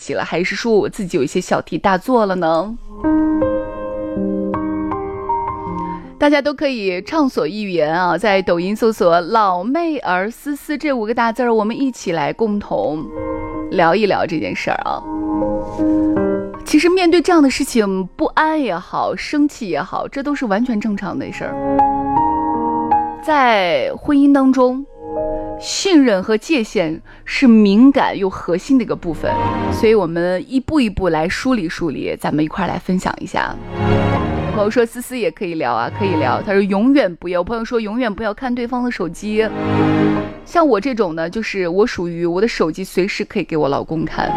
气了，还是说我自己有一些小题大做了呢？大家都可以畅所欲言啊，在抖音搜索老妹儿思思这5个大字，我们一起来共同聊一聊这件事儿啊。其实面对这样的事情，不安也好，生气也好，这都是完全正常的事儿。在婚姻当中，信任和界限是敏感又核心的一个部分，所以我们一步一步来梳理梳理，咱们一块来分享一下。朋友说思思也可以聊啊，可以聊。他说永远不要，我朋友说永远不要看对方的手机。像我这种呢，就是我属于我的手机随时可以给我老公看，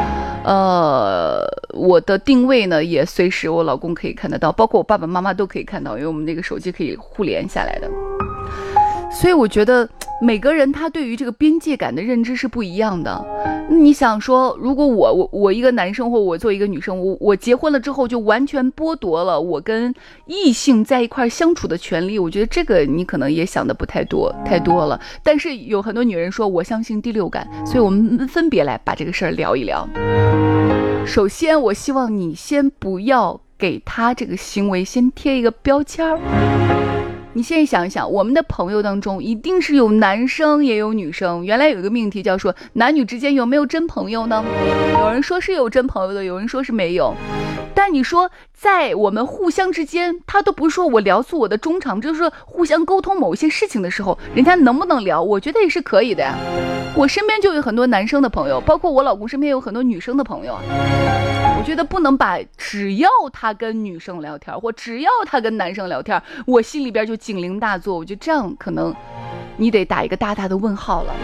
我的定位呢也随时我老公可以看得到，包括我爸爸妈妈都可以看到，因为我们那个手机可以互联下来的。所以我觉得每个人他对于这个边界感的认知是不一样的。你想说，如果我一个男生或我做一个女生，我结婚了之后就完全剥夺了我跟异性在一块相处的权利，我觉得这个你可能也想的不太多了。但是有很多女人说我相信第六感，所以我们分别来把这个事儿聊一聊。首先我希望你先不要给他这个行为先贴一个标签儿。你现在想一想，我们的朋友当中一定是有男生也有女生。原来有一个命题叫说男女之间有没有真朋友呢？有人说是有真朋友的，有人说是没有。但你说在我们互相之间，他都不是说我聊出我的衷肠，就是说互相沟通某些事情的时候，人家能不能聊，我觉得也是可以的呀。我身边就有很多男生的朋友，包括我老公身边有很多女生的朋友啊。我觉得不能把只要他跟女生聊天或只要他跟男生聊天，我心里边就警铃大作。我觉得这样可能你得打一个大大的问号了。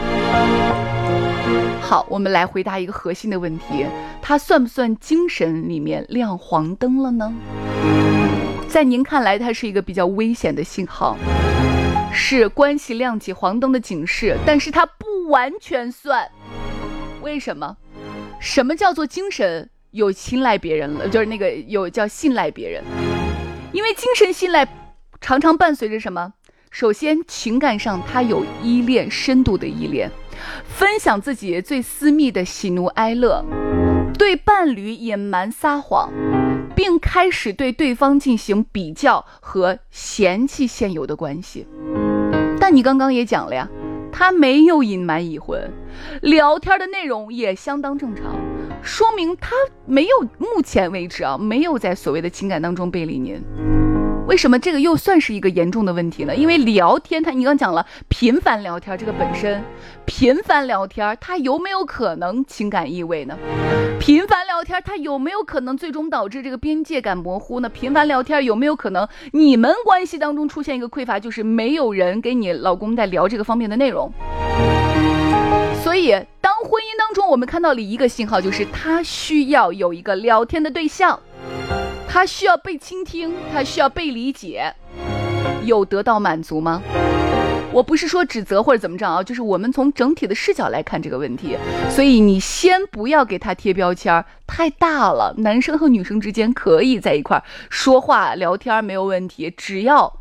好，我们来回答一个核心的问题，他算不算精神里面亮黄灯了呢？在您看来，它是一个比较危险的信号，是关系亮起黄灯的警示，但是它不完全算。为什么？什么叫做精神有信赖别人了，就是那个有叫信赖别人？因为精神信赖常常伴随着什么？首先情感上他有依恋，深度的依恋，分享自己最私密的喜怒哀乐，对伴侣隐瞒撒谎，并开始对对方进行比较和嫌弃现有的关系。但你刚刚也讲了呀，他没有隐瞒已婚，聊天的内容也相当正常，说明他没有，目前为止啊，没有在所谓的情感当中背离您。为什么这个又算是一个严重的问题呢？因为聊天，你刚讲了频繁聊天，这个本身频繁聊天，它有没有可能情感意味呢？频繁聊天，它有没有可能最终导致这个边界感模糊呢？频繁聊天有没有可能你们关系当中出现一个匮乏，就是没有人给你老公在聊这个方面的内容？所以当婚姻当中我们看到了一个信号，就是他需要有一个聊天的对象，他需要被倾听，他需要被理解，有得到满足吗？我不是说指责或者怎么着啊，就是我们从整体的视角来看这个问题。所以你先不要给他贴标签，太大了。男生和女生之间可以在一块说话聊天没有问题，只要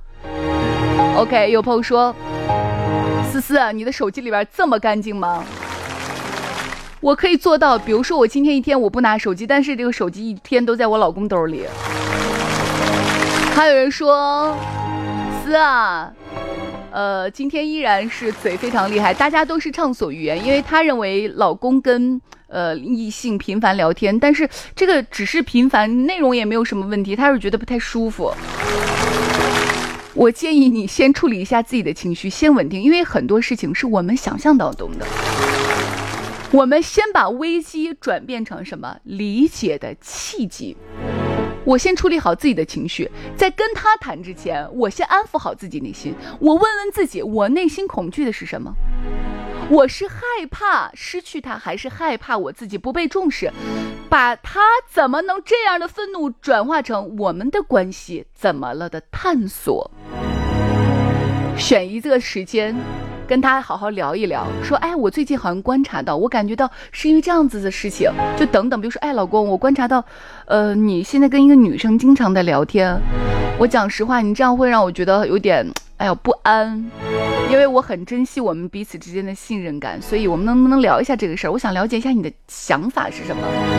OK。 有朋友说思思啊，你的手机里边这么干净吗？我可以做到，比如说我今天一天我不拿手机，但是这个手机一天都在我老公兜里。还有人说思啊，今天依然是嘴非常厉害，大家都是畅所欲言，因为他认为老公跟异性频繁聊天，但是这个只是频繁，内容也没有什么问题，他是觉得不太舒服。我建议你先处理一下自己的情绪，先稳定，因为很多事情是我们想象当中的。我们先把危机转变成什么？理解的契机。我先处理好自己的情绪，在跟他谈之前，我先安抚好自己内心。我问问自己，我内心恐惧的是什么？我是害怕失去他，还是害怕我自己不被重视？把他怎么能这样的愤怒转化成我们的关系怎么了的探索。选一个时间跟他好好聊一聊，说我最近好像观察到，我感觉到是因为这样子的事情，就等等，比如说老公，我观察到你现在跟一个女生经常在聊天，我讲实话，你这样会让我觉得有点不安，因为我很珍惜我们彼此之间的信任感，所以我们能不能聊一下这个事儿？我想了解一下你的想法是什么。